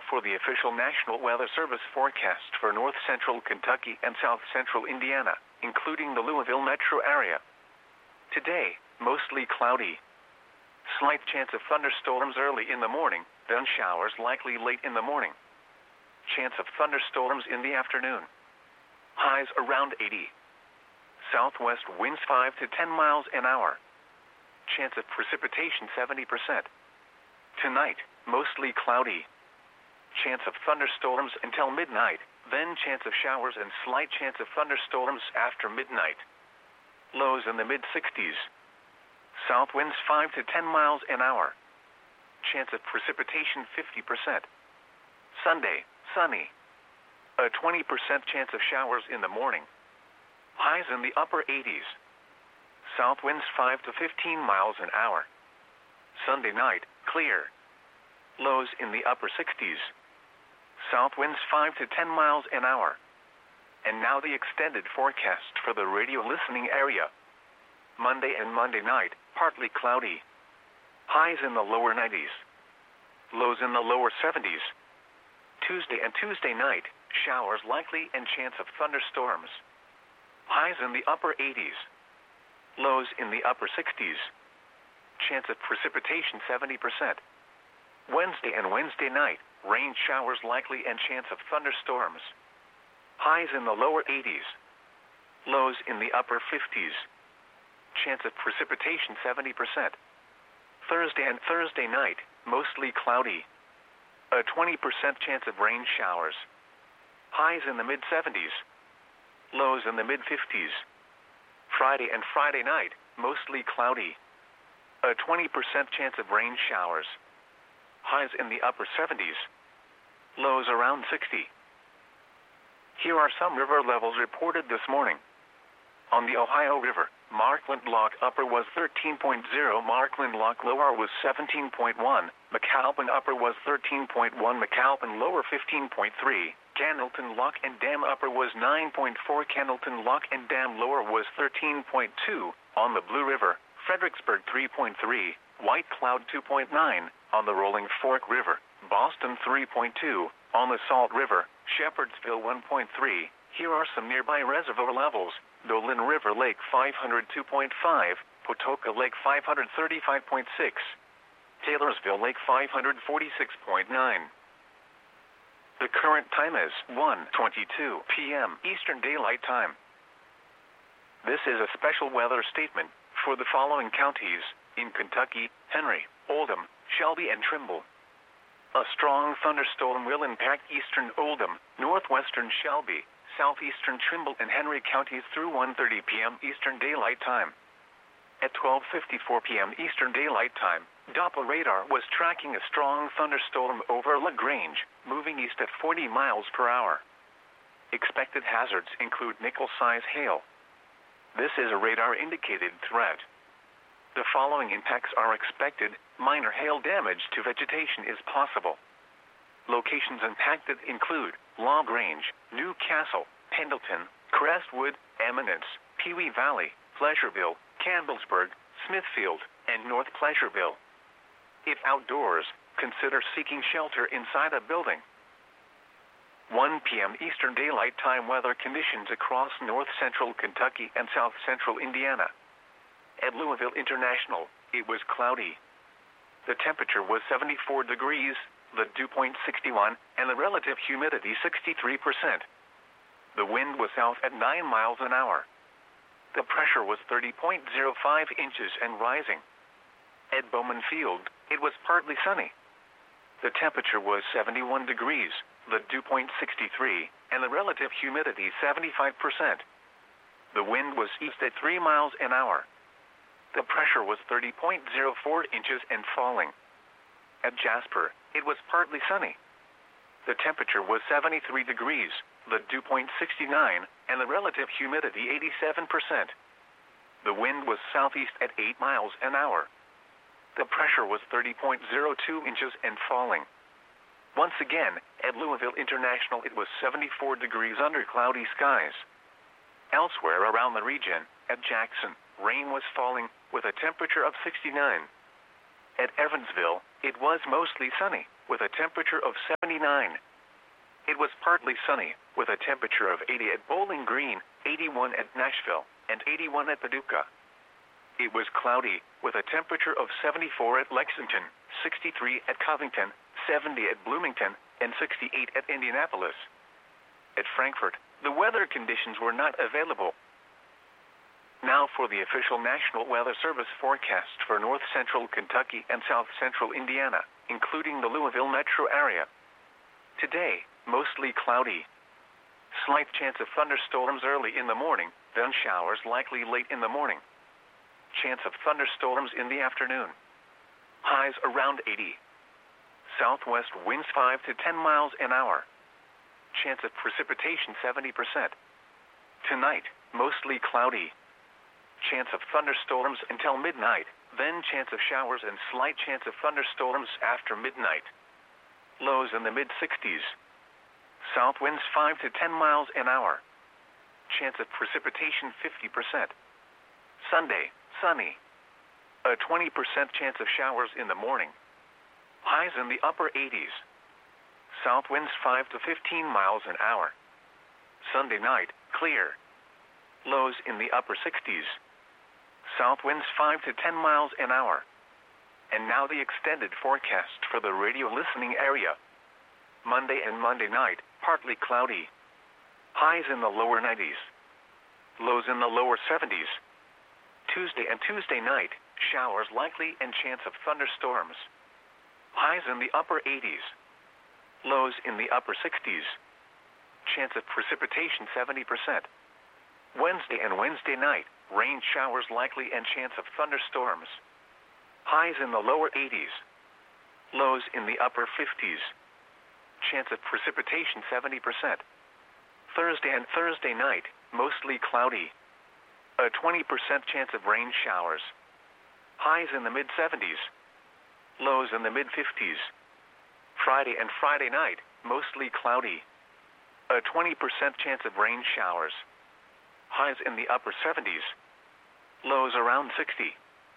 for the official National Weather Service forecast for north central Kentucky and south central Indiana, including the Louisville metro area. Today, mostly cloudy. Slight chance of thunderstorms early in the morning, then showers likely late in the morning. Chance of thunderstorms in the afternoon. Highs around 80. Southwest winds 5 to 10 miles an hour. Chance of precipitation 70%. Tonight, mostly cloudy. Chance of thunderstorms until midnight, then chance of showers and slight chance of thunderstorms after midnight. Lows in the mid-60s. South winds 5 to 10 miles an hour. Chance of precipitation 50%. Sunday, sunny. A 20% chance of showers in the morning. Highs in the upper 80s. South winds 5 to 15 miles an hour. Sunday night, clear. Lows in the upper 60s. South winds 5 to 10 miles an hour. And now the extended forecast for the radio listening area. Monday and Monday night, partly cloudy. Highs in the lower 90s. Lows in the lower 70s. Tuesday and Tuesday night, showers likely and chance of thunderstorms. Highs in the upper 80s. Lows in the upper 60s. Chance of precipitation 70%. Wednesday and Wednesday night, rain showers likely and chance of thunderstorms. Highs in the lower 80s. Lows in the upper 50s. Chance of precipitation 70%. Thursday and Thursday night, mostly cloudy. A 20% chance of rain showers. Highs in the mid-70s. Lows in the mid-50s. Friday and Friday night, mostly cloudy. A 20% chance of rain showers. Highs in the upper 70s. Lows around 60. Here are some river levels reported this morning. On the Ohio River, Markland Lock Upper was 13.0, Markland Lock Lower was 17.1, McAlpin Upper was 13.1, McAlpin Lower 15.3, Candleton Lock and Dam Upper was 9.4, Candleton Lock and Dam Lower was 13.2, on the Blue River, Fredericksburg 3.3, White Cloud 2.9, on the Rolling Fork River, Boston 3.2, on the Salt River, Shepherdsville 1.3. Here are some nearby reservoir levels. Dolan River Lake 502.5, Patoka Lake 535.6, Taylorsville Lake 546.9. The current time is 1:22 p.m. Eastern Daylight Time. This is a special weather statement for the following counties in Kentucky: Henry, Oldham, Shelby, and Trimble. A strong thunderstorm will impact eastern Oldham, northwestern Shelby, southeastern Trimble, and Henry counties through 1:30 p.m. Eastern Daylight Time. At 12:54 p.m. Eastern Daylight Time, Doppler radar was tracking a strong thunderstorm over LaGrange, moving east at 40 miles per hour. Expected hazards include nickel-size hail. This is a radar-indicated threat. The following impacts are expected. Minor hail damage to vegetation is possible. Locations impacted include LaGrange, Newcastle, Pendleton, Crestwood, Eminence, Pewee Valley, Pleasureville, Campbellsburg, Smithfield, and North Pleasureville. If outdoors, consider seeking shelter inside a building. 1 p.m. Eastern Daylight Time weather conditions across north-central Kentucky and south-central Indiana. At Louisville International, it was cloudy. The temperature was 74 degrees, the dew point 61, and the relative humidity 63%. The wind was south at 9 miles an hour. The pressure was 30.05 inches and rising. At Bowman Field, it was partly sunny. The temperature was 71 degrees, the dew point 63, and the relative humidity 75%. The wind was east at 3 miles an hour. The pressure was 30.04 inches and falling. At Jasper, it was partly sunny. The temperature was 73 degrees, the dew point 69, and the relative humidity 87%. The wind was southeast at 8 miles an hour. The pressure was 30.02 inches and falling. Once again, at Louisville International, it was 74 degrees under cloudy skies. Elsewhere around the region, at Jackson, rain was falling with a temperature of 69. At Evansville, It was mostly sunny, with a temperature of 79. It was partly sunny, with a temperature of 80 at Bowling Green, 81 at Nashville, and 81 at Paducah. It was cloudy, with a temperature of 74 at Lexington, 63 at Covington, 70 at Bloomington, and 68 at Indianapolis. At Frankfort, the weather conditions were not available. Now for the official National Weather Service forecast for north central Kentucky and south central Indiana, including the Louisville metro area. Today, mostly cloudy. Slight chance of thunderstorms early in the morning, then showers likely late in the morning. Chance of thunderstorms in the afternoon. Highs around 80. Southwest winds 5 to 10 miles an hour. Chance of precipitation 70%. Tonight, mostly cloudy. Chance of thunderstorms until midnight, then chance of showers and slight chance of thunderstorms after midnight. Lows in the mid-60s. South winds 5 to 10 miles an hour. Chance of precipitation 50%. Sunday, sunny. A 20% chance of showers in the morning. Highs in the upper 80s. South winds 5 to 15 miles an hour. Sunday night, clear. Lows in the upper 60s. South winds 5 to 10 miles an hour. And now the extended forecast for the radio listening area. Monday and Monday night, partly cloudy. Highs in the lower 90s. Lows in the lower 70s. Tuesday and Tuesday night, showers likely and chance of thunderstorms. Highs in the upper 80s. Lows in the upper 60s. Chance of precipitation 70%. Wednesday and Wednesday night, rain showers likely and chance of thunderstorms. Highs in the lower 80s. Lows in the upper 50s. Chance of precipitation 70%. Thursday and Thursday night, mostly cloudy. A 20% chance of rain showers. Highs in the mid-70s. Lows in the mid-50s. Friday and Friday night, mostly cloudy. A 20% chance of rain showers. Highs in the upper 70s. Lows around 60.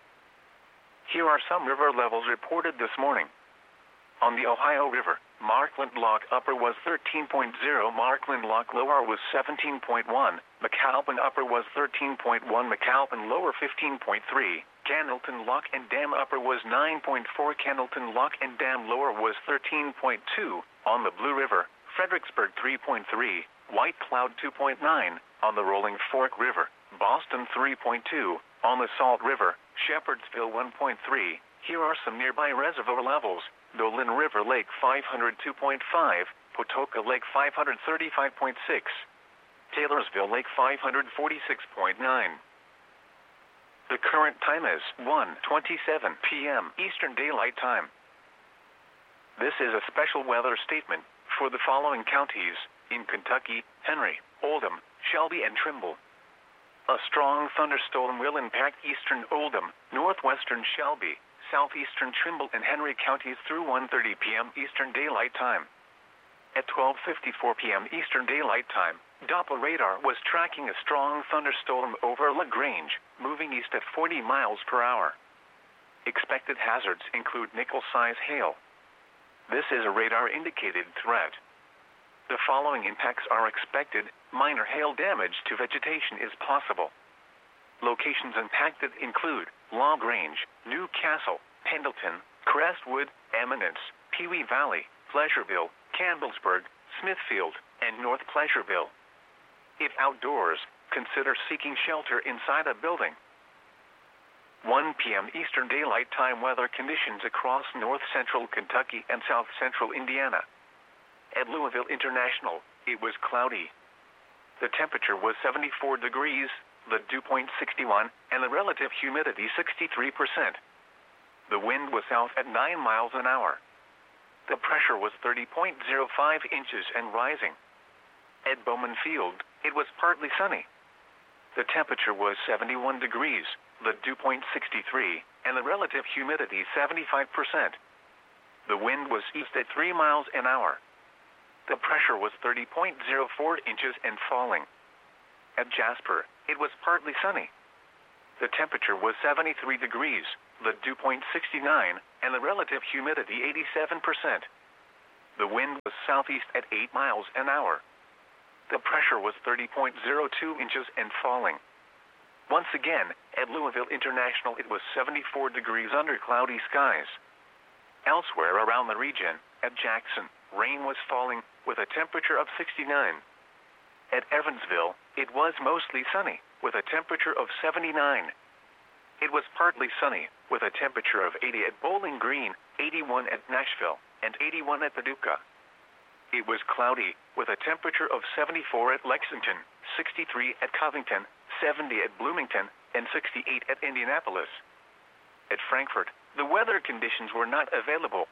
Here are some river levels reported this morning. On the Ohio River, Markland Lock Upper was 13.0, Markland Lock Lower was 17.1, McAlpin Upper was 13.1, McAlpin Lower 15.3, Cannelton Lock and Dam Upper was 9.4, Cannelton Lock and Dam Lower was 13.2, on the Blue River, Fredericksburg 3.3, White Cloud 2.9, on the Rolling Fork River, Boston 3.2, on the Salt River, Shepherdsville 1.3. Here are some nearby reservoir levels. Dolan River Lake 502.5, Patoka Lake 535.6, Taylorsville Lake 546.9. The current time is 1:27 p.m. Eastern Daylight Time. This is a special weather statement for the following counties in Kentucky: Henry, Oldham, Shelby, and Trimble. A strong thunderstorm will impact eastern Oldham, northwestern Shelby, southeastern Trimble and Henry counties through 1:30 p.m. Eastern Daylight Time. At 12:54 p.m. Eastern Daylight Time, Doppler radar was tracking a strong thunderstorm over LaGrange, moving east at 40 miles per hour. Expected hazards include nickel-size hail. This is a radar-indicated threat. The following impacts are expected. Minor hail damage to vegetation is possible. Locations impacted include LaGrange, Newcastle, Pendleton, Crestwood, Eminence, Pewee Valley, Pleasureville, Campbellsburg, Smithfield, and North Pleasureville. If outdoors, consider seeking shelter inside a building. 1 p.m. Eastern Daylight Time weather conditions across north central Kentucky and south central Indiana. At Louisville International, it was cloudy. The temperature was 74 degrees, the dew point 61, and the relative humidity 63%. The wind was south at 9 miles an hour. The pressure was 30.05 inches and rising. At Bowman Field, it was partly sunny. The temperature was 71 degrees, the dew point 63, and the relative humidity 75%. The wind was east at 3 miles an hour. The pressure was 30.04 inches and falling. At Jasper, it was partly sunny. The temperature was 73 degrees, the dew point 69, and the relative humidity 87%. The wind was southeast at 8 miles an hour. The pressure was 30.02 inches and falling. Once again, at Louisville International it was 74 degrees under cloudy skies. Elsewhere around the region, at Jackson, rain was falling with a temperature of 69. At Evansville, it was mostly sunny with a temperature of 79. It was partly sunny with a temperature of 80 at Bowling Green, 81 at Nashville, and 81 at Paducah. It was cloudy with a temperature of 74 at Lexington, 63 at Covington, 70 at Bloomington, and 68 at Indianapolis. At Frankfort, the weather conditions were not available.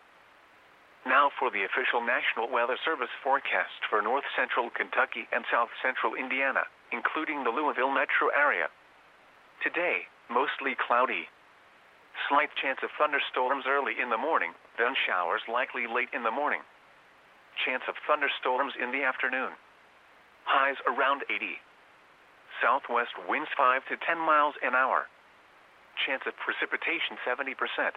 Now for the official National Weather Service forecast for north central Kentucky and south central Indiana, including the Louisville metro area. Today, mostly cloudy. Slight chance of thunderstorms early in the morning, then showers likely late in the morning. Chance of thunderstorms in the afternoon. Highs around 80. Southwest winds 5 to 10 miles an hour. Chance of precipitation 70%.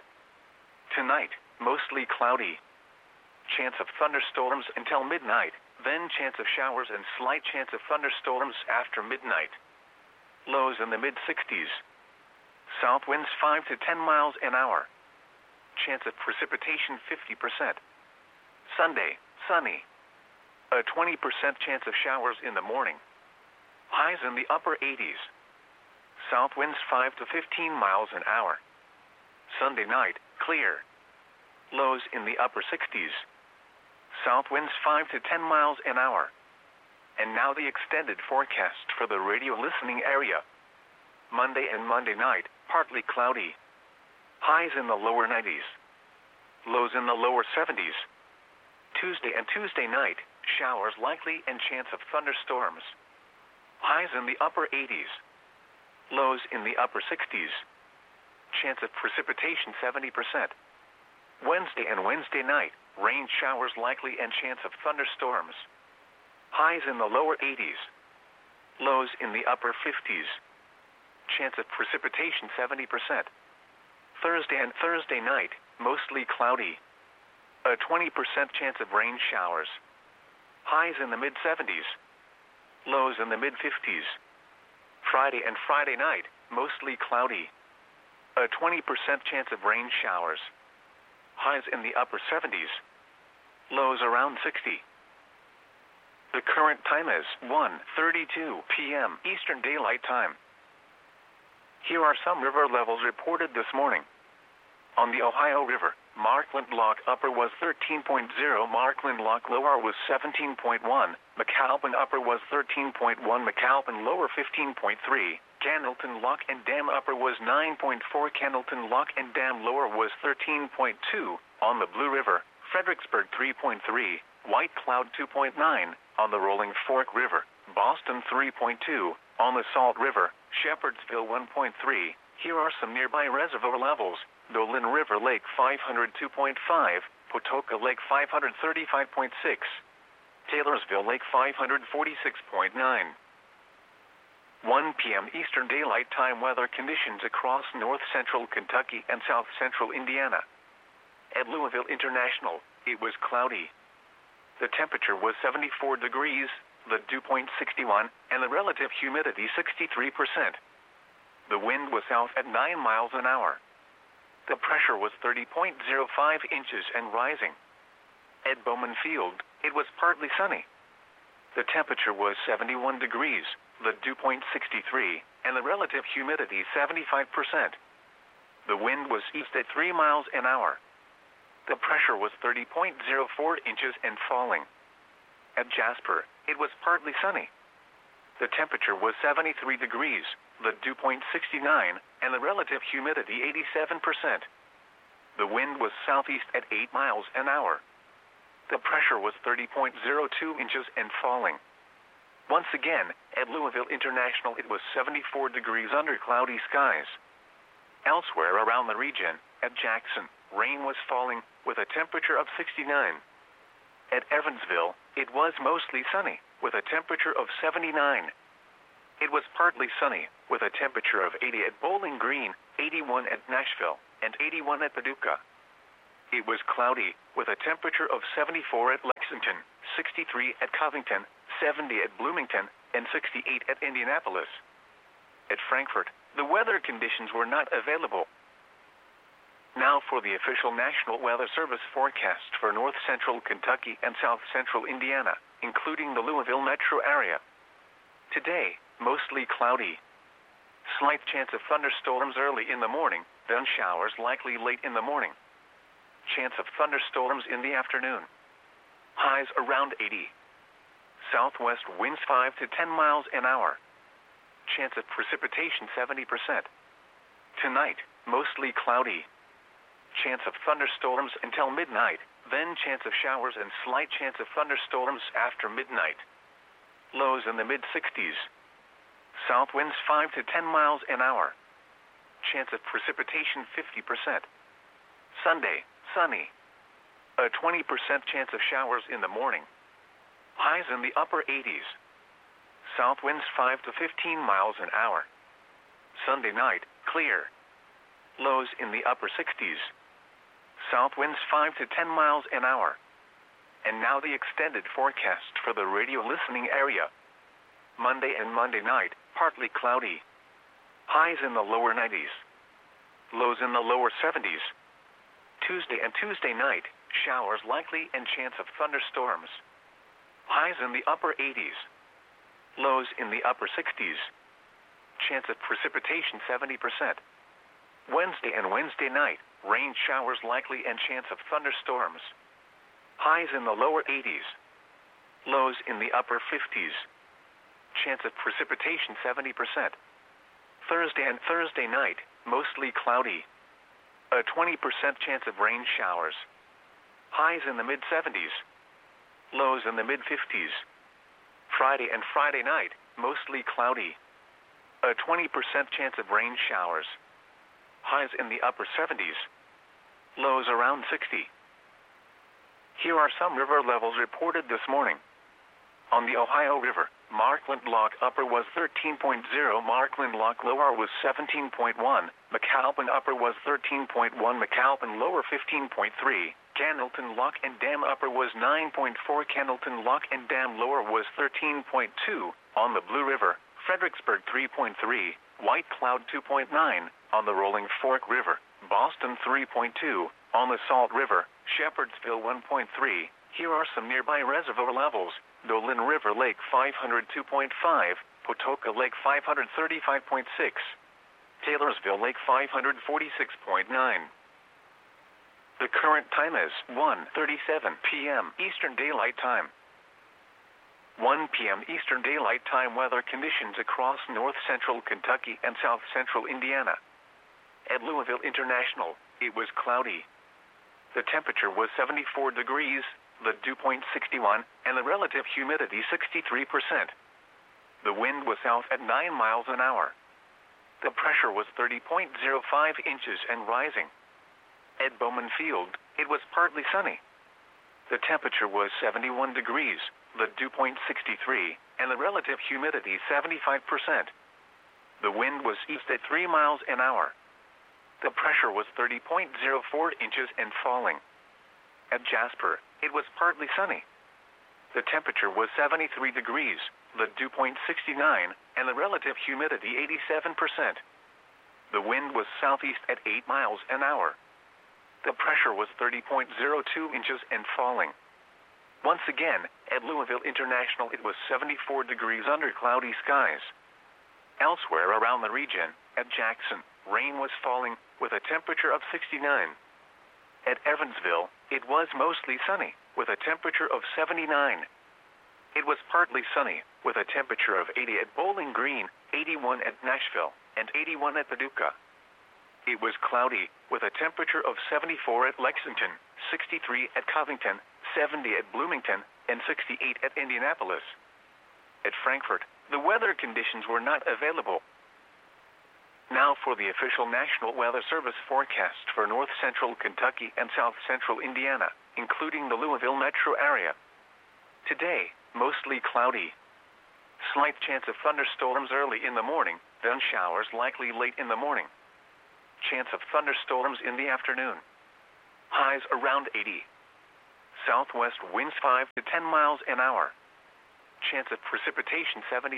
Tonight, mostly cloudy. Chance of thunderstorms until midnight, then chance of showers and slight chance of thunderstorms after midnight. Lows in the mid-60s. South winds 5 to 10 miles an hour. Chance of precipitation 50%. Sunday, sunny. A 20% chance of showers in the morning. Highs in the upper 80s. South winds 5 to 15 miles an hour. Sunday night, clear. Lows in the upper 60s. South winds 5 to 10 miles an hour. And now the extended forecast for the radio listening area. Monday and Monday night, partly cloudy. Highs in the lower 90s. Lows in the lower 70s. Tuesday and Tuesday night, showers likely and chance of thunderstorms. Highs in the upper 80s. Lows in the upper 60s. Chance of precipitation 70%. Wednesday and Wednesday night, rain showers likely and chance of thunderstorms. Highs in the lower 80s. Lows in the upper 50s. Chance of precipitation 70%. Thursday and Thursday night, mostly cloudy. A 20% chance of rain showers. Highs in the mid-70s. Lows in the mid-50s. Friday and Friday night, mostly cloudy. A 20% chance of rain showers. Highs in the upper 70s. Lows around 60. The current time is 1:32 p.m. Eastern Daylight Time. Here are some river levels reported this morning. On the Ohio River, Markland Lock Upper was 13.0, Markland Lock Lower was 17.1, McAlpin Upper was 13.1, McAlpin Lower 15.3, Candleton Lock and Dam Upper was 9.4, Candleton Lock and Dam Lower was 13.2, on the Blue River, Fredericksburg 3.3, White Cloud 2.9, on the Rolling Fork River, Boston 3.2, on the Salt River, Shepherdsville 1.3. Here are some nearby reservoir levels. Dolan River Lake 502.5, Pawtoka Lake 535.6, Taylorsville Lake 546.9. 1 p.m. Eastern Daylight Time weather conditions across north central Kentucky and south central Indiana. At Louisville International, it was cloudy. The temperature was 74 degrees, the dew point 61, and the relative humidity 63%. The wind was south at 9 miles an hour. The pressure was 30.05 inches and rising. At Bowman Field, it was partly sunny. The temperature was 71 degrees, the dew point 63, and the relative humidity 75%. The wind was east at 3 miles an hour. The pressure was 30.04 inches and falling. At Jasper, it was partly sunny. The temperature was 73 degrees, the dew point 69, and the relative humidity 87%. The wind was southeast at 8 miles an hour. The pressure was 30.02 inches and falling. Once again, at Louisville International it was 74 degrees under cloudy skies. Elsewhere around the region, at Jackson, rain was falling with a temperature of 69. At Evansville, it was mostly sunny with a temperature of 79. It was partly sunny with a temperature of 80 at Bowling Green, 81 at Nashville, and 81 at Paducah. It was cloudy, with a temperature of 74 at Lexington, 63 at Covington, 70 at Bloomington, and 68 at Indianapolis. At Frankfort, the weather conditions were not available. Now for the official National Weather Service forecast for north central Kentucky and south central Indiana, including the Louisville metro area. Today, mostly cloudy. Slight chance of thunderstorms early in the morning, then showers likely late in the morning. Chance of thunderstorms in the afternoon. Highs around 80. Southwest winds 5 to 10 miles an hour. Chance of precipitation 70%. Tonight, mostly cloudy. Chance of thunderstorms until midnight, then chance of showers and slight chance of thunderstorms after midnight. Lows in the mid-60s. South winds 5 to 10 miles an hour. Chance of precipitation 50%. Sunday, sunny. A 20% chance of showers in the morning. Highs in the upper 80s. South winds 5 to 15 miles an hour. Sunday night, clear. Lows in the upper 60s. South winds 5 to 10 miles an hour. And now the extended forecast for the radio listening area. Monday and Monday night, partly cloudy. Highs in the lower 90s. Lows in the lower 70s. Tuesday and Tuesday night, showers likely and chance of thunderstorms. Highs in the upper 80s. Lows in the upper 60s. Chance of precipitation 70%. Wednesday and Wednesday night, rain showers likely and chance of thunderstorms. Highs in the lower 80s. Lows in the upper 50s. Chance of precipitation 70%. Thursday and Thursday night, mostly cloudy. A 20% chance of rain showers. Highs in the mid-70s. Lows in the mid-50s. Friday and Friday night, mostly cloudy. A 20% chance of rain showers. Highs in the upper 70s. Lows around 60. Here are some river levels reported this morning. On the Ohio River, Markland Lock Upper was 13.0, Markland Lock Lower was 17.1, McAlpin Upper was 13.1, McAlpin Lower 15.3, Candleton Lock and Dam Upper was 9.4, Candleton Lock and Dam Lower was 13.2. On the Blue River, Fredericksburg 3.3, White Cloud 2.9, on the Rolling Fork River, Boston 3.2, on the Salt River, Shepherdsville 1.3. Here are some nearby reservoir levels. Dolan River Lake 502.5, Patoka Lake 535.6, Taylorsville Lake 546.9. The current time is 1:37 p.m. Eastern Daylight Time. 1 p.m. Eastern Daylight Time weather conditions across north central Kentucky and south central Indiana. At Louisville International, it was cloudy. The temperature was 74 degrees, the dew point 61, and the relative humidity 63%. The wind was south at 9 miles an hour. The pressure was 30.05 inches and rising. At Bowman Field, it was partly sunny. The temperature was 71 degrees, the dew point 63, and the relative humidity 75%. The wind was east at 3 miles an hour. The pressure was 30.04 inches and falling. At Jasper, it was partly sunny. The temperature was 73 degrees, the dew point 69, and the relative humidity 87%. The wind was southeast at 8 miles an hour. The pressure was 30.02 inches and falling. Once again, at Louisville International it was 74 degrees under cloudy skies. Elsewhere around the region, at Jackson, rain was falling, with a temperature of 69. At Evansville, it was mostly sunny, with a temperature of 79. It was partly sunny, with a temperature of 80 at Bowling Green, 81 at Nashville, and 81 at Paducah. It was cloudy, with a temperature of 74 at Lexington, 63 at Covington, 70 at Bloomington, and 68 at Indianapolis. At Frankfort, the weather conditions were not available. Now for the official National Weather Service forecast for north central Kentucky and south central Indiana, including the Louisville metro area. Today, mostly cloudy. Slight chance of thunderstorms early in the morning, then showers likely late in the morning. Chance of thunderstorms in the afternoon. Highs around 80. Southwest winds 5 to 10 miles an hour. Chance of precipitation 70%.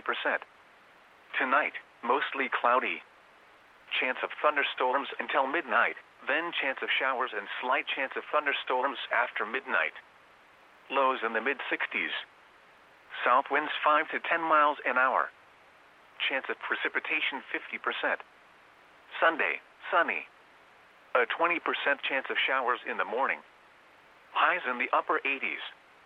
Tonight, mostly cloudy. Chance of thunderstorms until midnight, then chance of showers and slight chance of thunderstorms after midnight. Lows in the mid-60s. South winds 5 to 10 miles an hour. Chance of precipitation 50%. Sunday, sunny. A 20% chance of showers in the morning. Highs in the upper 80s.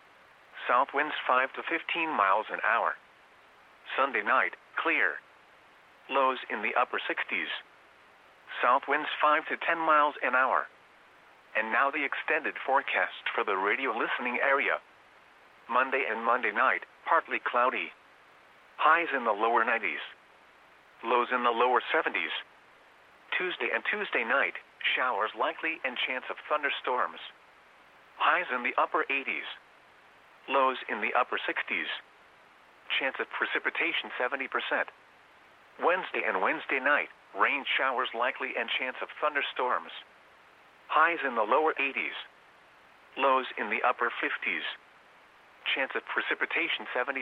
South winds 5 to 15 miles an hour. Sunday night, clear. Lows in the upper 60s. South winds 5 to 10 miles an hour. And now the extended forecast for the radio listening area. Monday and Monday night, partly cloudy. Highs in the lower 90s. Lows in the lower 70s. Tuesday and Tuesday night, showers likely and chance of thunderstorms. Highs in the upper 80s. Lows in the upper 60s. Chance of precipitation 70%. Wednesday and Wednesday night, rain showers likely and chance of thunderstorms. Highs in the lower 80s. Lows in the upper 50s. Chance of precipitation 70%.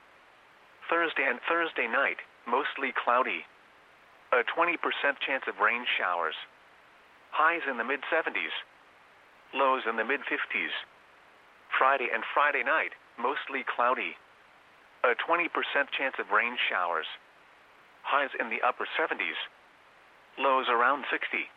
Thursday and Thursday night, mostly cloudy. A 20% chance of rain showers. Highs in the mid-70s. Lows in the mid-50s. Friday and Friday night, mostly cloudy. A 20% chance of rain showers. Highs in the upper 70s. Lows around 60.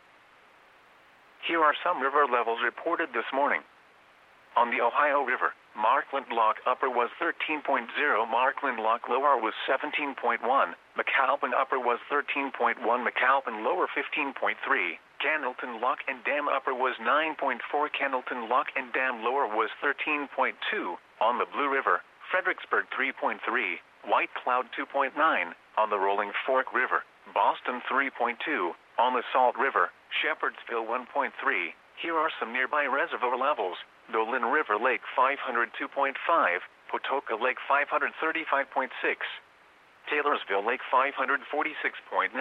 Here are some river levels reported this morning. On the Ohio River, Markland Lock Upper was 13.0, Markland Lock Lower was 17.1, McAlpin Upper was 13.1, McAlpin Lower 15.3, Candleton Lock and Dam Upper was 9.4, Candleton Lock and Dam Lower was 13.2, on the Blue River, Fredericksburg 3.3, White Cloud 2.9, on the Rolling Fork River, Boston 3.2, on the Salt River, Shepherdsville 1.3. Here are some nearby reservoir levels. Dolan River Lake 502.5, Patoka Lake 535.6, Taylorsville Lake 546.9.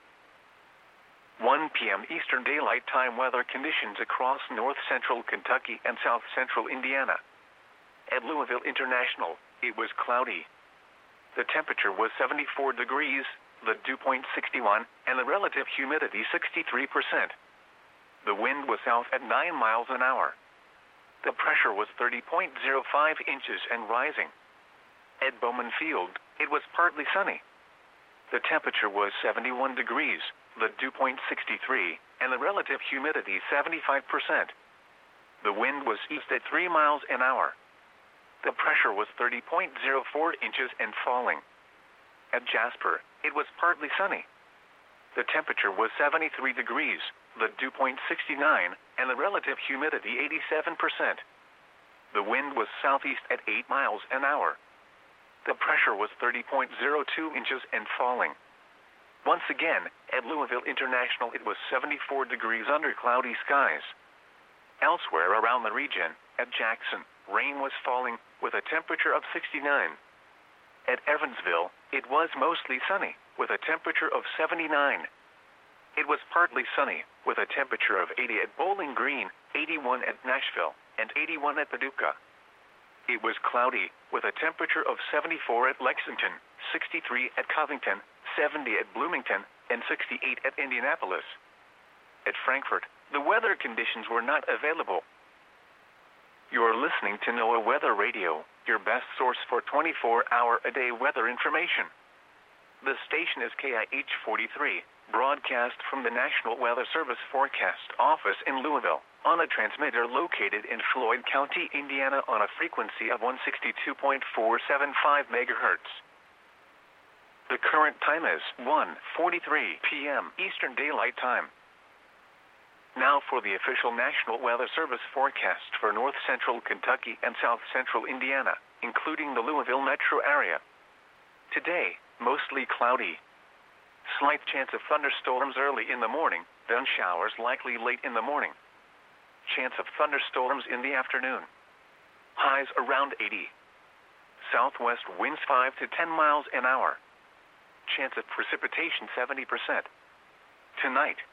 1 p.m. Eastern Daylight Time weather conditions across north central Kentucky and south central Indiana. At Louisville International, it was cloudy. The temperature was 74 degrees, the dew point 61, and the relative humidity 63%. The wind was south at 9 miles an hour. The pressure was 30.05 inches and rising. At Bowman Field, it was partly sunny. The temperature was 71 degrees, the dew point 63, and the relative humidity 75%. The wind was east at 3 miles an hour. The pressure was 30.04 inches and falling. At Jasper, it was partly sunny. The temperature was 73 degrees, the dew point 69, and the relative humidity 87%. The wind was southeast at 8 miles an hour. The pressure was 30.02 inches and falling. Once again, at Louisville International it was 74 degrees under cloudy skies. Elsewhere around the region, at Jackson, rain was falling with a temperature of 69. At Evansville, it was mostly sunny with a temperature of 79. It was partly sunny, with a temperature of 80 at Bowling Green, 81 at Nashville, and 81 at Paducah. It was cloudy, with a temperature of 74 at Lexington, 63 at Covington, 70 at Bloomington, and 68 at Indianapolis. At Frankfort, the weather conditions were not available. You are listening to NOAA Weather Radio, your best source for 24-hour-a-day weather information. The station is KIH 43. Broadcast from the National Weather Service Forecast Office in Louisville, on a transmitter located in Floyd County, Indiana on a frequency of 162.475 megahertz. The current time is 1:43 p.m. Eastern Daylight Time. Now for the official National Weather Service forecast for north central Kentucky and south central Indiana, including the Louisville metro area. Today, mostly cloudy. Slight chance of thunderstorms early in the morning, then showers likely late in the morning. Chance of thunderstorms in the afternoon. Highs around 80. Southwest winds 5 to 10 miles an hour. Chance of precipitation 70%. Tonight,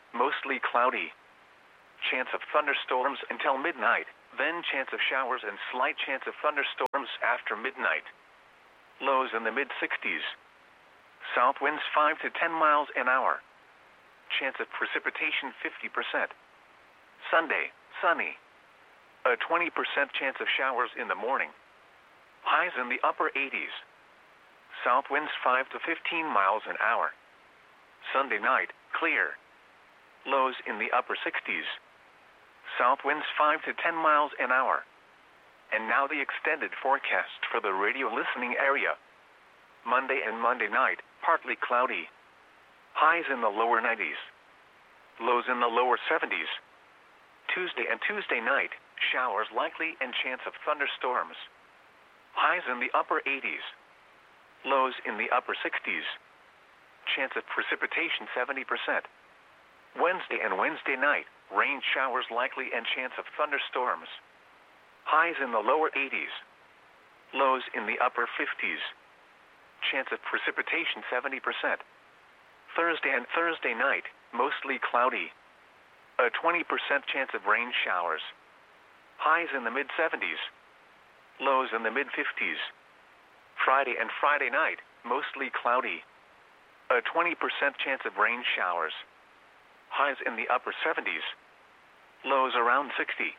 mostly cloudy. Chance of thunderstorms until midnight, then chance of showers and slight chance of thunderstorms after midnight. Lows in the mid-60s. South winds 5 to 10 miles an hour. Chance of precipitation 50%. Sunday, sunny. A 20% chance of showers in the morning. Highs in the upper 80s. South winds 5 to 15 miles an hour. Sunday night, clear. Lows in the upper 60s. South winds 5 to 10 miles an hour. And now the extended forecast for the radio listening area. Monday and Monday night, partly cloudy. Highs in the lower 90s. Lows in the lower 70s. Tuesday and Tuesday night, showers likely and chance of thunderstorms. Highs in the upper 80s. Lows in the upper 60s. Chance of precipitation 70%. Wednesday and Wednesday night, rain showers likely and chance of thunderstorms. Highs in the lower 80s. Lows in the upper 50s. Chance of precipitation 70%. Thursday and Thursday night, mostly cloudy. A 20% chance of rain showers. Highs in the mid-70s. Lows in the mid-50s. Friday and Friday night, mostly cloudy. A 20% chance of rain showers. Highs in the upper 70s. Lows around 60.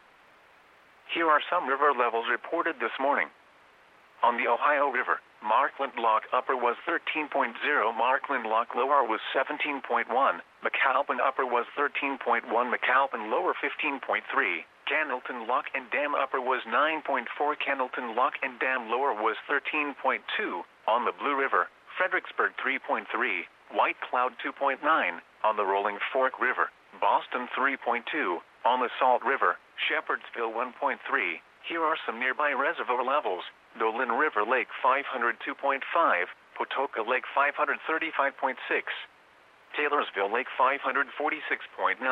Here are some river levels reported this morning. On the Ohio River, Markland Lock Upper was 13.0, Markland Lock Lower was 17.1, McAlpin Upper was 13.1, McAlpin Lower 15.3, Candleton Lock and Dam Upper was 9.4, Candleton Lock and Dam Lower was 13.2, on the Blue River, Fredericksburg 3.3, White Cloud 2.9, on the Rolling Fork River, Boston 3.2, on the Salt River, Shepherdsville 1.3. Here are some nearby reservoir levels. Dolan River Lake 502.5, Patoka Lake 535.6, Taylorsville Lake 546.9.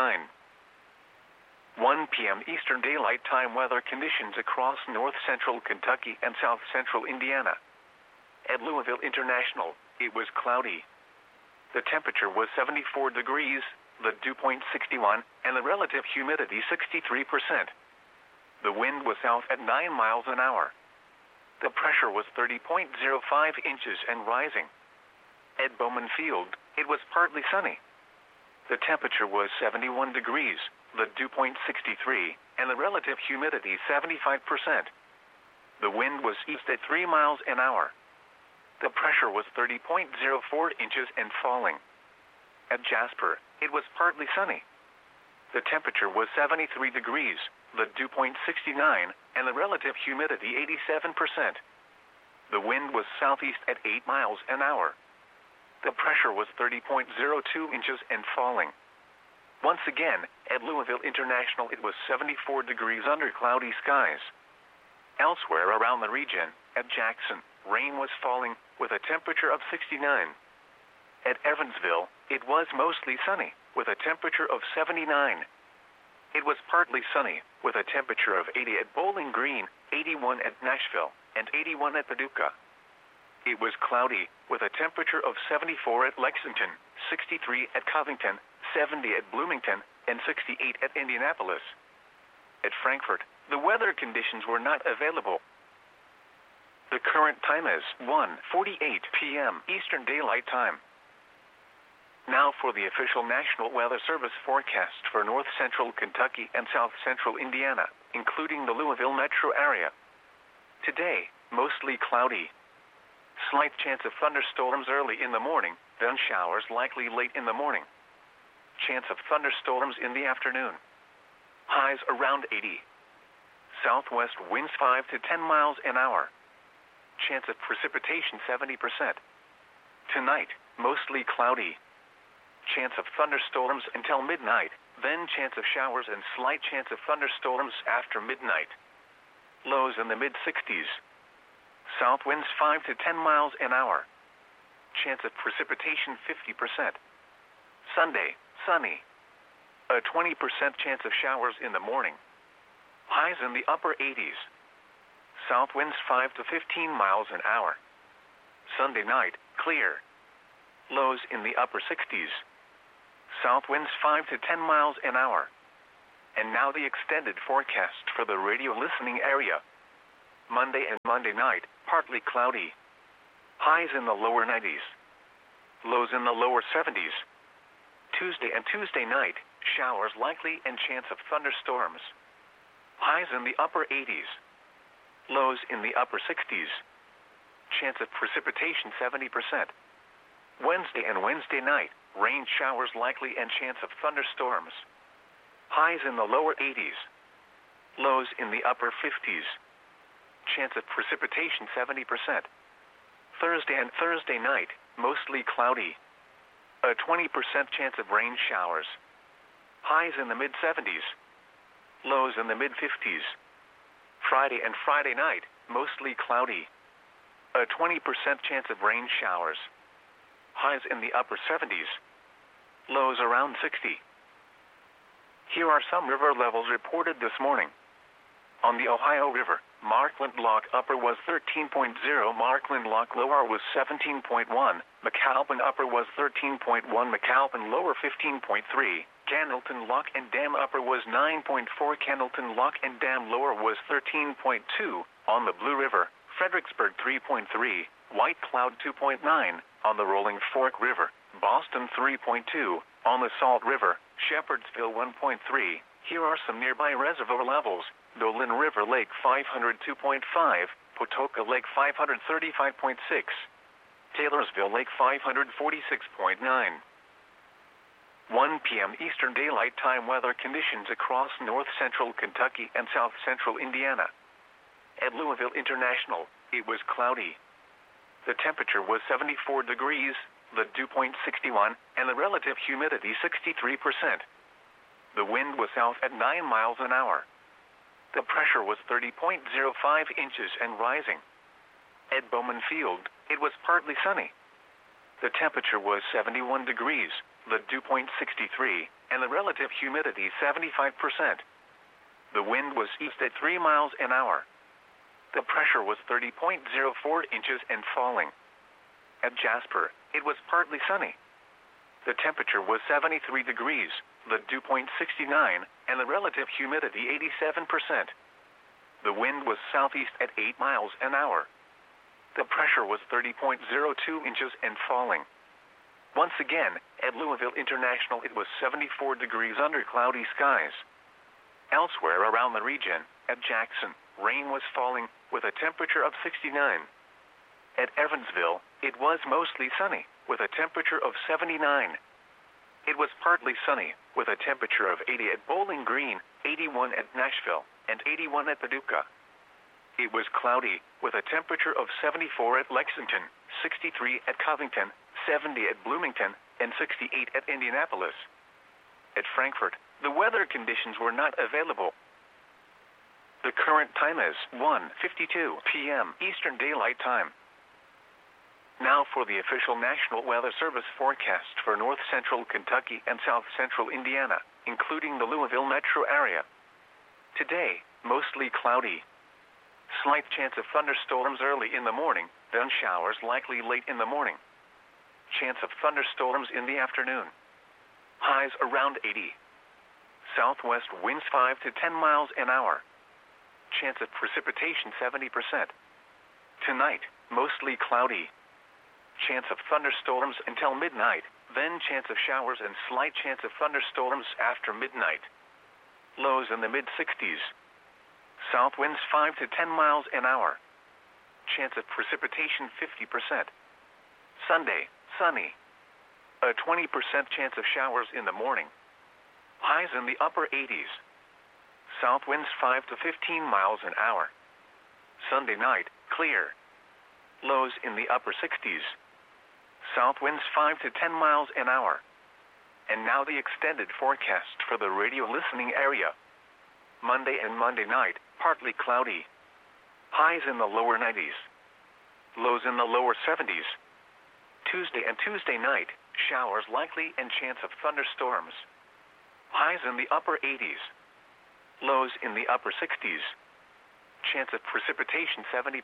1 p.m. Eastern Daylight Time weather conditions across north central Kentucky and south central Indiana. At Louisville International, it was cloudy. The temperature was 74 degrees, the dew point 61, and the relative humidity 63%. The wind was south at 9 miles an hour. The pressure was 30.05 inches and rising. At Bowman Field, it was partly sunny. The temperature was 71 degrees, the dew point 63, and the relative humidity 75%. The wind was east at 3 miles an hour. The pressure was 30.04 inches and falling. At Jasper, it was partly sunny. The temperature was 73 degrees, the dew point 69, and the relative humidity 87%. The wind was southeast at 8 miles an hour. The pressure was 30.02 inches and falling. Once again, at Louisville International it was 74 degrees under cloudy skies. Elsewhere around the region, at Jackson, rain was falling with a temperature of 69. At Evansville, it was mostly sunny, with a temperature of 79. It was partly sunny, with a temperature of 80 at Bowling Green, 81 at Nashville, and 81 at Paducah. It was cloudy, with a temperature of 74 at Lexington, 63 at Covington, 70 at Bloomington, and 68 at Indianapolis. At Frankfort, the weather conditions were not available. The current time is 1:48 p.m. Eastern Daylight Time. Now for the official National Weather Service forecast for north central Kentucky and south central Indiana, including the Louisville metro area. Today, mostly cloudy. Slight chance of thunderstorms early in the morning, then showers likely late in the morning. Chance of thunderstorms in the afternoon. Highs around 80. Southwest winds 5 to 10 miles an hour. Chance of precipitation 70%. Tonight, mostly cloudy. Chance of thunderstorms until midnight, then chance of showers and slight chance of thunderstorms after midnight. Lows in the mid-60s. South winds 5 to 10 miles an hour. Chance of precipitation 50%. Sunday, sunny. A 20% chance of showers in the morning. Highs in the upper 80s. South winds 5 to 15 miles an hour. Sunday night, clear. Lows in the upper 60s. South winds 5 to 10 miles an hour. And now the extended forecast for the radio listening area. Monday and Monday night, partly cloudy. Highs in the lower 90s. Lows in the lower 70s. Tuesday and Tuesday night, showers likely and chance of thunderstorms. Highs in the upper 80s. Lows in the upper 60s. Chance of precipitation 70%. Wednesday and Wednesday night, rain showers likely and chance of thunderstorms. Highs in the lower 80s. Lows in the upper 50s. Chance of precipitation 70%. Thursday and Thursday night, mostly cloudy. A 20% chance of rain showers. Highs in the mid-70s. Lows in the mid-50s. Friday and Friday night, mostly cloudy. A 20% chance of rain showers. Highs in the upper 70s. Lows around 60. Here are some river levels reported this morning. On the Ohio River, Markland Lock Upper was 13.0, Markland Lock Lower was 17.1, McAlpin Upper was 13.1, McAlpin Lower 15.3, Candleton Lock and Dam Upper was 9.4, Candleton Lock and Dam Lower was 13.2. On the Blue River, Fredericksburg 3.3, White Cloud 2.9, on the Rolling Fork River, Boston 3.2, on the Salt River, Shepherdsville 1.3. Here are some nearby reservoir levels. Dolan River Lake 502.5, Pawtoka Lake 535.6, Taylorsville Lake 546.9. 1 p.m. Eastern Daylight Time weather conditions across north central Kentucky and south central Indiana. At Louisville International, it was cloudy. The temperature was 74 degrees, the dew point 61, and the relative humidity 63%. The wind was south at 9 miles an hour. The pressure was 30.05 inches and rising. At Bowman Field, it was partly sunny. The temperature was 71 degrees, the dew point 63, and the relative humidity 75%. The wind was east at 3 miles an hour. The pressure was 30.04 inches and falling. At Jasper, it was partly sunny. The temperature was 73 degrees, the dew point 69, and the relative humidity 87%. The wind was southeast at 8 miles an hour. The pressure was 30.02 inches and falling. Once again, at Louisville International it was 74 degrees under cloudy skies. Elsewhere around the region, at Jackson, rain was falling with a temperature of 69. At Evansville, it was mostly sunny with a temperature of 79. It was partly sunny with a temperature of 80 at Bowling Green, 81 at Nashville, and 81 at Paducah. It was cloudy with a temperature of 74 at Lexington, 63 at Covington, 70 at Bloomington, and 68 at Indianapolis. At Frankfort, the weather conditions were not available. The current time is 1:52 p.m. Eastern Daylight Time. Now for the official National Weather Service forecast for north central Kentucky and south central Indiana, including the Louisville metro area. Today, mostly cloudy. Slight chance of thunderstorms early in the morning, then showers likely late in the morning. Chance of thunderstorms in the afternoon. Highs around 80. Southwest winds 5 to 10 miles an hour. Chance of precipitation 70%. Tonight, mostly cloudy. Chance of thunderstorms until midnight, then chance of showers and slight chance of thunderstorms after midnight. Lows in the mid-60s. South winds 5 to 10 miles an hour. Chance of precipitation 50%. Sunday, sunny. A 20% chance of showers in the morning. Highs in the upper 80s. South winds 5 to 15 miles an hour. Sunday night, clear. Lows in the upper 60s. South winds 5 to 10 miles an hour. And now the extended forecast for the radio listening area. Monday and Monday night, partly cloudy. Highs in the lower 90s. Lows in the lower 70s. Tuesday and Tuesday night, showers likely and chance of thunderstorms. Highs in the upper 80s. Lows in the upper 60s. Chance of precipitation 70%.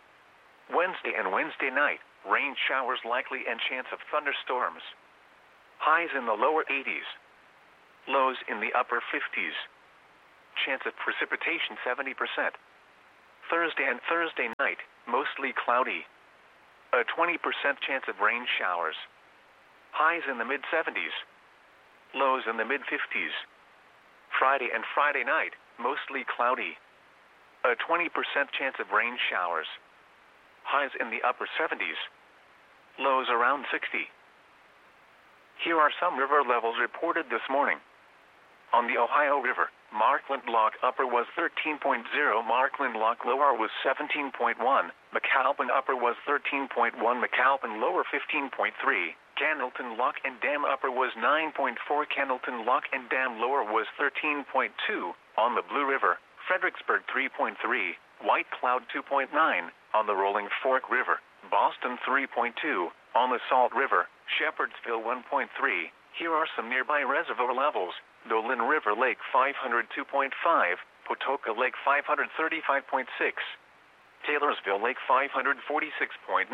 Wednesday and Wednesday night, rain showers likely and chance of thunderstorms. Highs in the lower 80s. Lows in the upper 50s. Chance of precipitation 70%. Thursday and Thursday night, mostly cloudy. A 20% chance of rain showers. Highs in the mid-70s. Lows in the mid-50s. Friday and Friday night, mostly cloudy. A 20% chance of rain showers. Highs in the upper 70s. Lows around 60. Here are some river levels reported this morning. On the Ohio River, Markland Lock Upper was 13.0, Markland Lock Lower was 17.1, McAlpin Upper was 13.1, McAlpin Lower 15.3, Cannelton Lock and Dam Upper was 9.4, Cannelton Lock and Dam Lower was 13.2. On the Blue River, Fredericksburg 3.3, White Cloud 2.9, on the Rolling Fork River, Boston 3.2, on the Salt River, Shepherdsville 1.3. Here are some nearby reservoir levels. Dolan River Lake 502.5, Patoka Lake 535.6, Taylorsville Lake 546.9.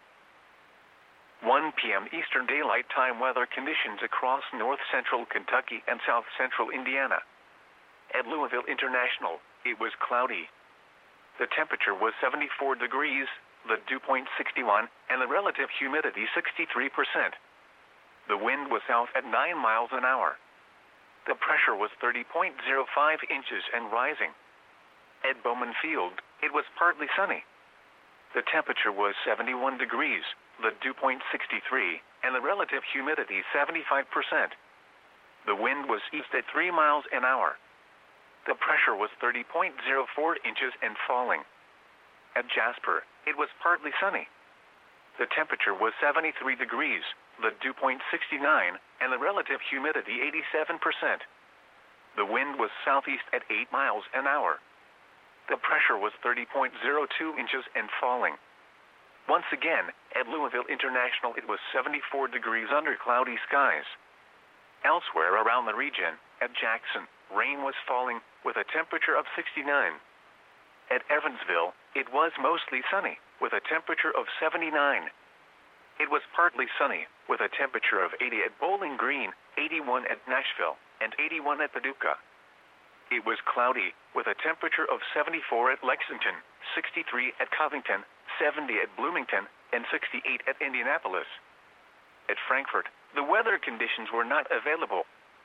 1 p.m. Eastern Daylight Time weather conditions across north central Kentucky and south central Indiana. At Louisville International, it was cloudy. The temperature was 74 degrees, the dew point 61, and the relative humidity 63%. The wind was south at 9 miles an hour. The pressure was 30.05 inches and rising. At Bowman Field, it was partly sunny. The temperature was 71 degrees, the dew point 63, and the relative humidity 75%. The wind was east at 3 miles an hour. The pressure was 30.04 inches and falling. At Jasper, it was partly sunny. The temperature was 73 degrees, the dew point 69, and the relative humidity 87%. The wind was southeast at 8 miles an hour. The pressure was 30.02 inches and falling. Once again, at Louisville International it was 74 degrees under cloudy skies. Elsewhere around the region, at Jackson, rain was falling with a temperature of 69. At Evansville, it was mostly sunny with a temperature of 79. It was partly sunny with a temperature of 80 at Bowling Green, 81 at Nashville, and 81 at Paducah. It was cloudy with a temperature of 74 at Lexington, 63 at Covington, 70 at Bloomington, and 68 at Indianapolis. At Frankfort, the weather conditions were not available.